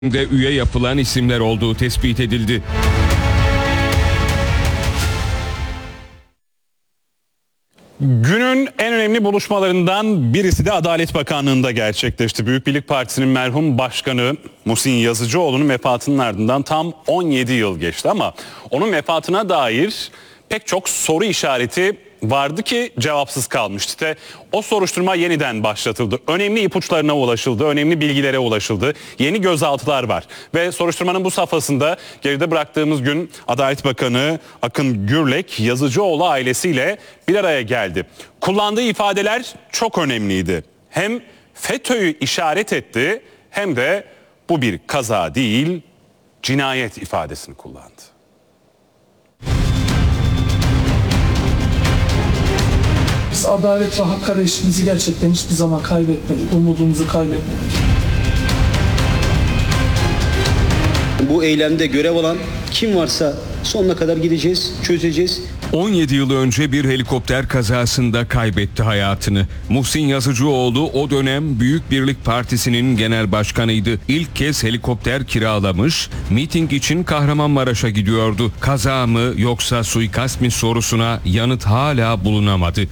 de üye yapılan isimler olduğu tespit edildi. Günün en önemli buluşmalarından birisi de Adalet Bakanlığı'nda gerçekleşti. Büyük Birlik Partisi'nin merhum başkanı Muhsin Yazıcıoğlu'nun vefatının ardından tam 17 yıl geçti ama onun vefatına dair pek çok soru işareti vardı ki cevapsız kalmıştı. İşte o soruşturma yeniden başlatıldı. Önemli ipuçlarına ulaşıldı, önemli bilgilere ulaşıldı. Yeni gözaltılar var ve soruşturmanın bu safhasında geride bıraktığımız gün Adalet Bakanı Akın Gürlek Yazıcıoğlu ailesiyle bir araya geldi. Kullandığı ifadeler çok önemliydi. Hem FETÖ'yü işaret etti hem de bu bir kaza değil, cinayet ifadesini kullandı. Biz adalet ve hak arayışımızı gerçekten hiçbir zaman kaybetmedik, umudumuzu kaybetmedik. Bu eylemde görev alan kim varsa sonuna kadar gideceğiz, çözeceğiz. 17 yıl önce bir helikopter kazasında kaybetti hayatını. Muhsin Yazıcıoğlu o dönem Büyük Birlik Partisi'nin genel başkanıydı. İlk kez helikopter kiralamış, miting için Kahramanmaraş'a gidiyordu. Kaza mı yoksa suikast mi sorusuna yanıt hala bulunamadı.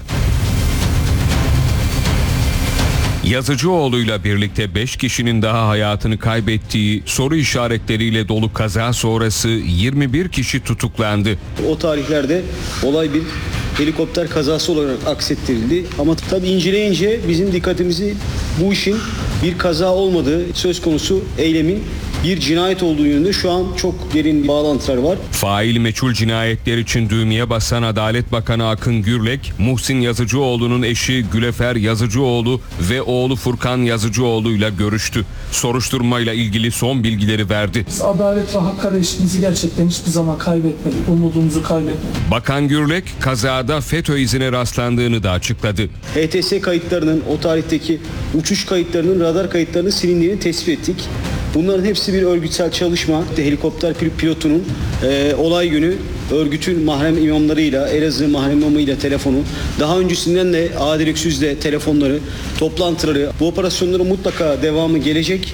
Yazıcıoğlu'yla birlikte 5 kişinin daha hayatını kaybettiği soru işaretleriyle dolu kaza sonrası 21 kişi tutuklandı. O tarihlerde olay bir helikopter kazası olarak aksettirildi. Ama tabii inceleyince bizim dikkatimizi bu işin bir kaza olmadığı, söz konusu eylemin bir cinayet olduğu yönünde şu an çok derin bağlantılar var. Fail meçhul cinayetler için düğmeye basan Adalet Bakanı Akın Gürlek, Muhsin Yazıcıoğlu'nun eşi Gülefer Yazıcıoğlu ve oğlu Furkan Yazıcıoğlu'yla görüştü. Soruşturmayla ilgili son bilgileri verdi. Biz adalet ve hak arayışımızı gerçekten hiçbir zaman kaybetmedik, umudumuzu kaybetmedik. Bakan Gürlek, kazada FETÖ izine rastlandığını da açıkladı. HTS kayıtlarının, o tarihteki uçuş kayıtlarının, radar kayıtlarının silindiğini tespit ettik. Bunların hepsi bir örgütsel çalışma. Helikopter pilotunun olay günü örgütün mahrem imamlarıyla, Elazığ mahrem imamıyla telefonu, daha öncesinden de Adil Öksüz'le telefonları, toplantıları, bu operasyonların mutlaka devamı gelecek.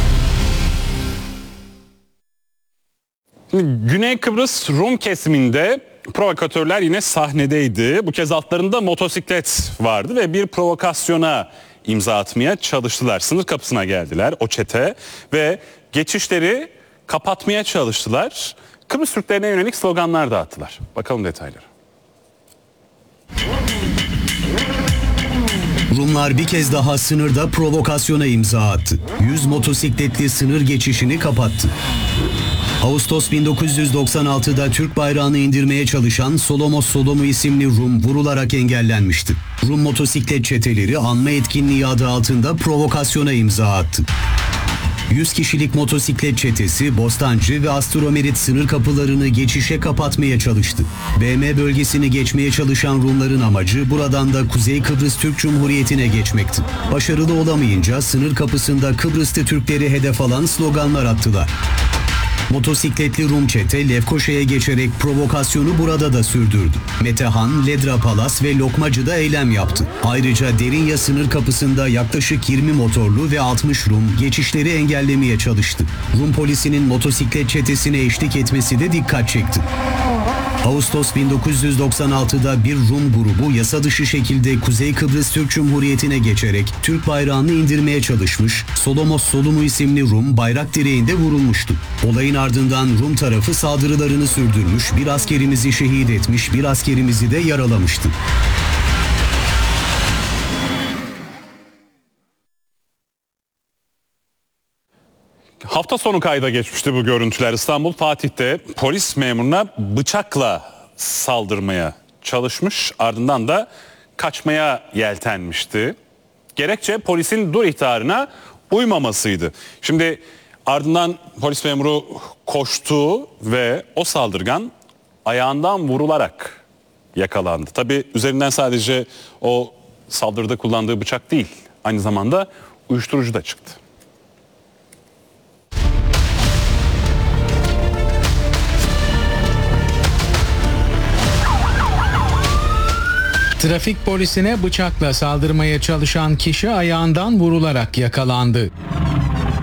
Güney Kıbrıs Rum kesiminde provokatörler yine sahnedeydi. Bu kez altlarında motosiklet vardı ve bir provokasyona imza atmaya çalıştılar. Sınır kapısına geldiler o çete ve geçişleri kapatmaya çalıştılar. Kıbrıs Türklerine yönelik sloganlar da attılar. Bakalım detayları. Rumlar bir kez daha sınırda provokasyona imza attı. 100 motosikletli sınır geçişini kapattı. Ağustos 1996'da Türk bayrağını indirmeye çalışan Solomos Solomu isimli Rum vurularak engellenmişti. Rum motosiklet çeteleri anma etkinliği adı altında provokasyona imza attı. 100 kişilik motosiklet çetesi Bostancı ve Astromerit sınır kapılarını geçişe kapatmaya çalıştı. BM bölgesini geçmeye çalışan Rumların amacı buradan da Kuzey Kıbrıs Türk Cumhuriyeti'ne geçmekti. Başarılı olamayınca sınır kapısında Kıbrıslı Türkleri hedef alan sloganlar attılar. Motosikletli Rum çete Lefkoşa'ya geçerek provokasyonu burada da sürdürdü. Metehan, Ledra Palas ve Lokmacı'da eylem yaptı. Ayrıca Derinya sınır kapısında yaklaşık 20 motorlu ve 60 Rum geçişleri engellemeye çalıştı. Rum polisinin motosiklet çetesine eşlik etmesi de dikkat çekti. Ağustos 1996'da bir Rum grubu yasa dışı şekilde Kuzey Kıbrıs Türk Cumhuriyeti'ne geçerek Türk bayrağını indirmeye çalışmış, Solomos Solumu isimli Rum bayrak direğinde vurulmuştu. Olayın ardından Rum tarafı saldırılarını sürdürmüş, bir askerimizi şehit etmiş, bir askerimizi de yaralamıştı. Hafta sonu kayda geçmişti bu görüntüler. İstanbul Fatih'te polis memuruna bıçakla saldırmaya çalışmış, ardından da kaçmaya yeltenmişti. Gerekçe polisin dur ihtarına uymamasıydı. Şimdi ardından polis memuru koştu ve o saldırgan ayağından vurularak yakalandı. Tabii üzerinden sadece o saldırıda kullandığı bıçak değil, aynı zamanda uyuşturucu da çıktı. Trafik polisine bıçakla saldırmaya çalışan kişi ayağından vurularak yakalandı.